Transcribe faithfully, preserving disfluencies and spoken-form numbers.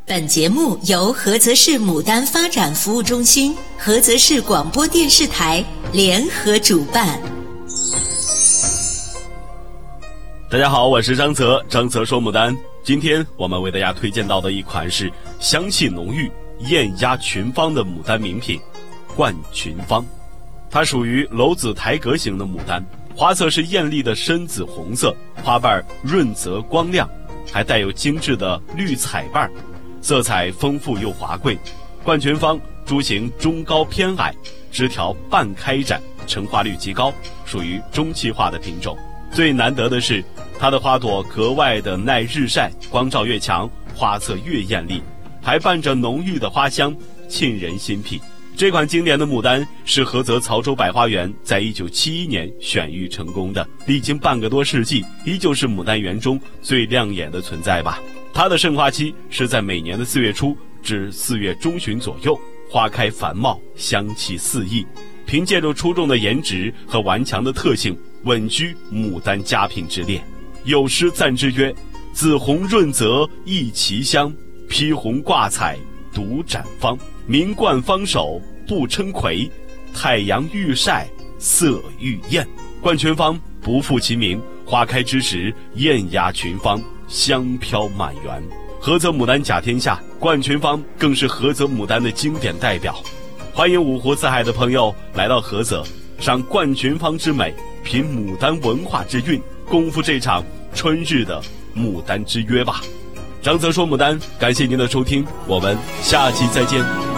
本节目由菏泽市牡丹发展服务中心、菏泽市广播电视台联合主办。 大家好，我是张泽，张泽说牡丹。今天我们为大家推荐到的一款是香气浓郁、艳压群芳的牡丹名品冠群芳。它属于楼子台阁型的牡丹，花色是艳丽的深紫红色，花瓣润泽光亮，还带有精致的绿彩瓣，色彩丰富又华贵。冠群芳株型中高偏矮，枝条半开展，成花率极高，属于中期化的品种。最难得的是它的花朵格外的耐日晒，光照越强，花色越艳丽，还伴着浓郁的花香，沁人心脾。这款经典的牡丹是菏泽曹州百花园在一九七一年选育成功的，历经半个多世纪，依旧是牡丹园中最亮眼的存在吧。它的盛花期是在每年的四月初至四月中旬左右，花开繁茂，香气四溢，凭借着出众的颜值和顽强的特性，稳居牡丹佳品之列。有诗赞之曰：紫红润泽一其香，披红挂彩独展芳。名冠芳手不称魁，太阳愈晒色愈艳。冠群芳不负其名，花开之时艳压群芳，香飘满园。菏泽牡丹甲天下，冠群芳更是菏泽牡丹的经典代表。欢迎五湖四海的朋友来到菏泽，赏冠群芳之美，品牡丹文化之韵，共赴这场春日的牡丹之约吧。张泽说牡丹，感谢您的收听，我们下期再见。